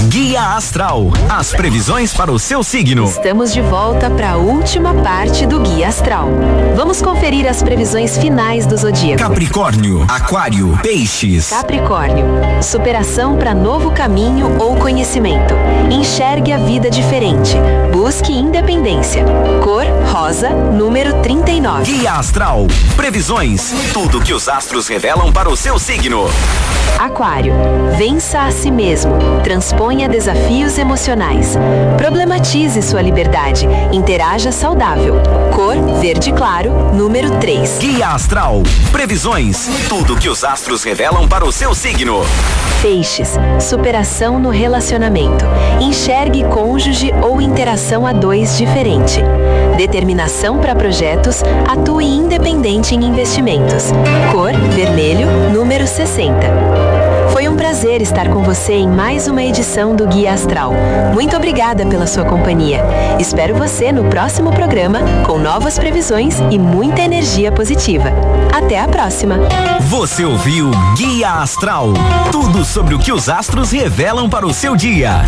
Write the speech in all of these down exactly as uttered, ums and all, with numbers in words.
Guia Astral, as previsões para o seu signo. Estamos de volta para a última parte do Guia Astral. Vamos conferir as previsões finais do zodíaco. Capricórnio, Aquário, Peixes. Capricórnio, superação para novo caminho ou conhecimento. Enxergue a vida diferente. Busque independência. Cor rosa, número trinta e nove. Guia Astral, previsões, tudo que os astros revelam para o seu signo. Aquário, vença a si mesmo, transponha desafios emocionais, problematize sua liberdade, interaja saudável. Cor verde claro, número três. Guia Astral, previsões, tudo que os astros revelam para o seu signo. Peixes, superação no relacionamento, enxergue cônjuge ou interação a dois diferente. Determinação para projetos, atue independente em investimentos. Cor vermelho, número sessenta. Foi um prazer estar com você em mais uma edição do Guia Astral. Muito obrigada pela sua companhia. Espero você no próximo programa com novas previsões e muita energia positiva. Até a próxima. Você ouviu Guia Astral, tudo sobre o que os astros revelam para o seu dia.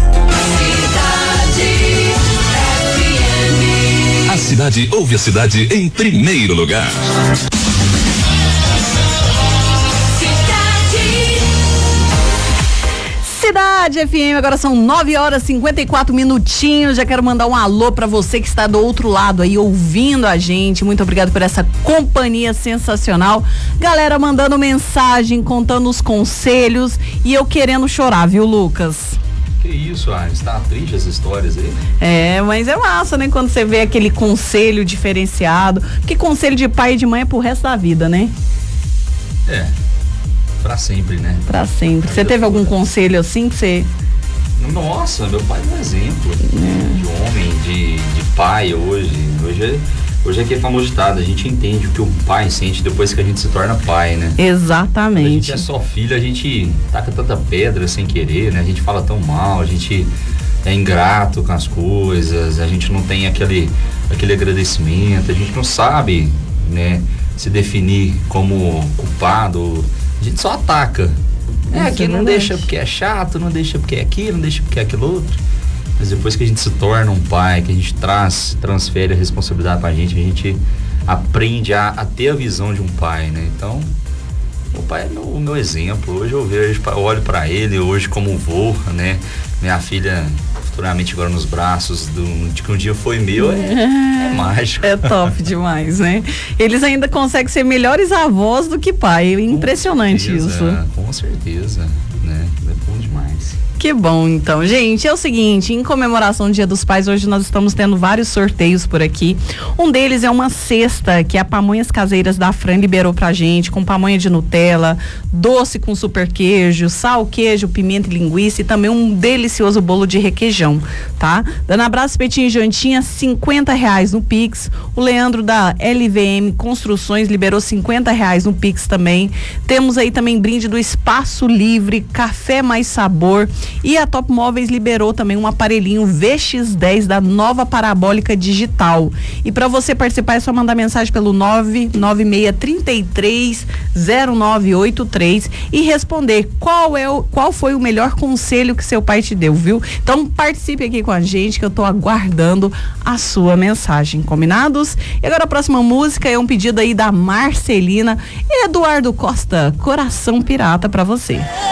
A cidade ouve a cidade em primeiro lugar. Cidade F M, agora são nove horas e cinquenta e quatro minutinhos. Já quero mandar um alô pra você que está do outro lado aí ouvindo a gente. Muito obrigado por essa companhia sensacional. Galera mandando mensagem, contando os conselhos e eu querendo chorar, viu, Lucas? Que isso, ah, está triste essas histórias aí. É, mas é massa, né? Quando você vê aquele conselho diferenciado. Porque conselho de pai e de mãe é pro resto da vida, né? É. Pra sempre, né? Pra sempre. Você teve algum conselho assim que você... Nossa, meu pai é um exemplo é. de homem, de, de pai hoje. Hoje é, hoje é aquele famoso ditado, a gente entende o que o pai sente depois que a gente se torna pai, né? Exatamente. Quando a gente é só filho, a gente taca tanta pedra sem querer, né? A gente fala tão mal, a gente é ingrato com as coisas, a gente não tem aquele, aquele agradecimento, a gente não sabe, né, se definir como culpado. A gente só ataca. É, aqui não deixa porque é chato, não deixa porque é aquilo, não deixa porque é aquilo outro. Mas depois que a gente se torna um pai, que a gente traz, transfere a responsabilidade pra gente, a gente aprende a, a ter a visão de um pai, né? Então, meu pai é meu, o meu exemplo. Hoje eu vejo, eu olho pra ele, hoje como vô, né? Minha filha futuramente agora nos braços do, de que um dia foi meu, é, é mágico. É top demais, né? Eles ainda conseguem ser melhores avós do que pai. Impressionante com certeza, isso. Com certeza, né? É bom demais. Que bom, então. Gente, é o seguinte, em comemoração do Dia dos Pais, hoje nós estamos tendo vários sorteios por aqui. Um deles é uma cesta que a Pamonhas Caseiras da Fran liberou pra gente, com pamonha de Nutella, doce com super queijo, sal, queijo, pimenta e linguiça e também um delicioso bolo de requeijão, tá? Dando abraço, Petinho e Jantinha, cinquenta reais no Pix. O Leandro da L V M Construções liberou cinquenta reais no Pix também. Temos aí também brinde do Espaço Livre, Café Mais Sabor. E a Top Móveis liberou também um aparelhinho V X dez da nova parabólica digital. E para você participar é só mandar mensagem pelo nove nove seis três três zero nove oito três e responder qual é o, qual foi o melhor conselho que seu pai te deu, viu? Então participe aqui com a gente que eu tô aguardando a sua mensagem, combinados? E agora a próxima música é um pedido aí da Marcelina e Eduardo Costa, Coração Pirata, para você.